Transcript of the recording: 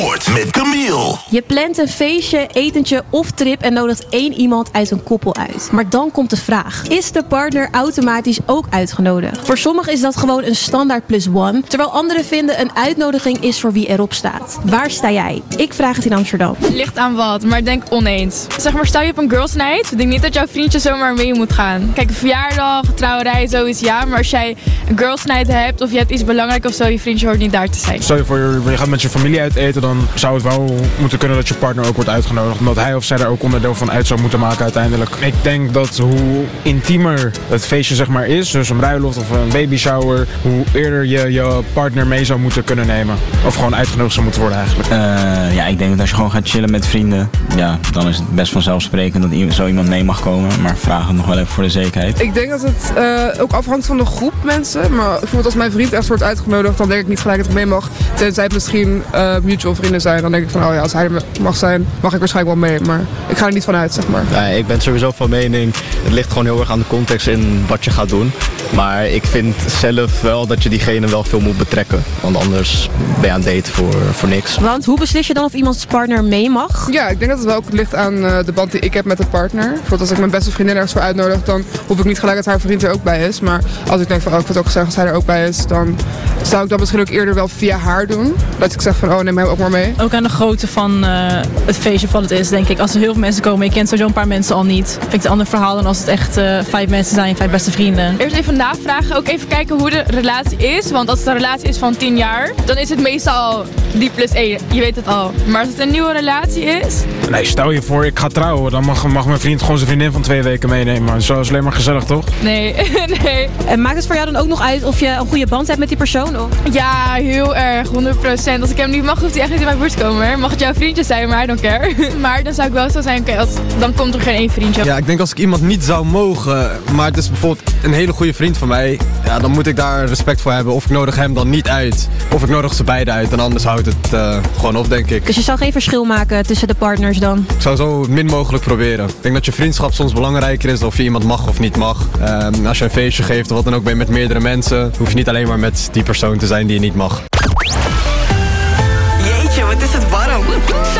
Sport met Camille. Je plant een feestje, etentje of trip en nodigt 1 iemand uit een koppel uit. Maar dan komt de vraag: is de partner automatisch ook uitgenodigd? Voor sommigen is dat gewoon een standaard +1, terwijl anderen vinden een uitnodiging is voor wie erop staat. Waar sta jij? Ik vraag het in Amsterdam. Ligt aan wat, maar ik denk oneens. Zeg maar, stel je op een girls night, ik denk niet dat jouw vriendje zomaar mee moet gaan. Kijk, een verjaardag, trouwerij, zoiets ja, maar als jij een girls night hebt of je hebt iets belangrijks of zo, je vriendje hoort niet daar te zijn. Stel je voor, je gaat met je familie uit eten, dan zou het wel moeten kunnen dat je partner ook wordt uitgenodigd. Omdat hij of zij daar ook onderdeel van uit zou moeten maken uiteindelijk. Ik denk dat hoe intiemer het feestje zeg maar is, dus een bruiloft of een baby shower, hoe eerder je je partner mee zou moeten kunnen nemen. Of gewoon uitgenodigd zou moeten worden eigenlijk. Ja, ik denk dat als je gewoon gaat chillen met vrienden, ja, dan is het best vanzelfsprekend dat zo iemand mee mag komen. Maar vraag het nog wel even voor de zekerheid. Ik denk dat het ook afhangt van de groep mensen. Maar bijvoorbeeld als mijn vriend echt wordt uitgenodigd, dan denk ik niet gelijk dat ik mee mag. Tenzij het misschien mutual vrienden zijn. Dan denk ik van, oh ja, als hij er mag zijn, mag ik waarschijnlijk wel mee. Maar ik ga er niet van uit, zeg maar. Ja, ik ben sowieso van mening, het ligt gewoon heel erg aan de context in wat je gaat doen. Maar ik vind zelf wel dat je diegene wel veel moet betrekken. Want anders ben je aan het daten voor niks. Want hoe beslis je dan of iemands partner mee mag? Ja, ik denk dat het wel ook ligt aan de band die ik heb met de partner. Bijvoorbeeld als ik mijn beste vriendin ergens voor uitnodig, dan hoef ik niet gelijk dat haar vriend er ook bij is. Maar als ik denk van, oh, ik vind het ook gezellig als hij er ook bij is, dan zou ik dat misschien ook eerder wel via haar doen. Dat ik zeg van, oh, neem hem ook maar mee. Ook aan de grootte van het feestje van het is, denk ik. Als er heel veel mensen komen, je kent sowieso een paar mensen al niet. Vind ik het een ander verhaal dan als het echt 5 mensen zijn, 5 beste vrienden. Eerst even navragen, ook even kijken hoe de relatie is. Want als het een relatie is van 10 jaar, dan is het meestal die +1. Je weet het al. Maar als het een nieuwe relatie is... Nee, stel je voor ik ga trouwen, dan mag mijn vriend gewoon zijn vriendin van 2 weken meenemen. Zo is alleen maar gezellig, toch? Nee, nee. En maakt het voor jou dan ook nog uit of je een goede band hebt met die persoon? Of? Ja, heel erg, 100%. Als ik hem niet mag, hoeft hij echt niet in mijn buurt te komen. Mag het jouw vriendje zijn, maar I don't care. Maar dan zou ik wel zo zijn, oké, dan komt er geen 1 vriendje. Ja, ik denk als ik iemand niet zou mogen, maar het is bijvoorbeeld een hele goede vriend van mij, ja, dan moet ik daar respect voor hebben. Of ik nodig hem dan niet uit, of ik nodig ze beiden uit. En anders houdt het gewoon op, denk ik. Dus je zou geen verschil maken tussen de partners dan? Ik zou zo min mogelijk proberen. Ik denk dat je vriendschap soms belangrijker is dan of je iemand mag of niet mag. Als je een feestje geeft of wat dan ook ben je met meerdere mensen, hoef je niet alleen maar met die persoon te zijn die je niet mag. Jeetje, wat is het warm.